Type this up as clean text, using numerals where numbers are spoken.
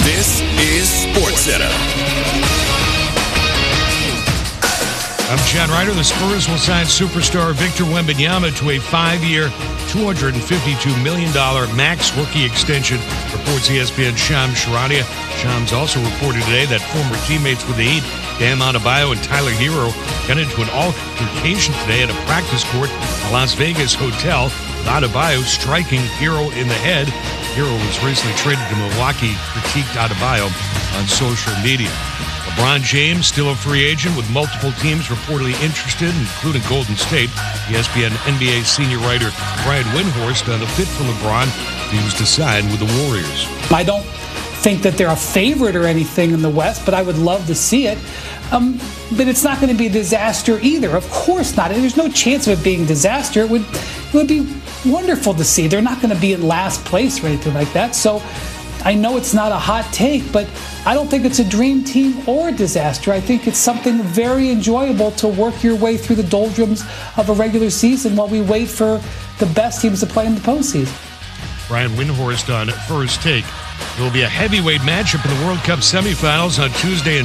This is SportsCenter. I'm John Ryder. The Spurs will sign superstar Victor Wembanyama to a 5-year, $252 million max rookie extension, reports ESPN's Shams Charania. Shams also reported today that former teammates with the Heat, Bam Adebayo and Tyler Hero, got into an altercation today at a practice court at a Las Vegas hotel, with Adebayo striking Hero in the head. Hero was recently traded to Milwaukee, critiqued Adebayo on social media. LeBron James, still a free agent, with multiple teams reportedly interested, including Golden State. ESPN NBA senior writer Brian Windhorst on the fit for LeBron if he was to sign with the Warriors. I don't think that they're a favorite or anything in the West, but I would love to see it. But it's not going to be a disaster either. Of course not. There's no chance of it being a disaster. It would be wonderful to see. They're not going to be in last place or anything like that. So I know it's not a hot take, but I don't think it's a dream team or a disaster. I think it's something very enjoyable to work your way through the doldrums of a regular season while we wait for the best teams to play in the postseason. Brian Windhorst on First Take. There will be a heavyweight matchup in the World Cup semifinals on Tuesday.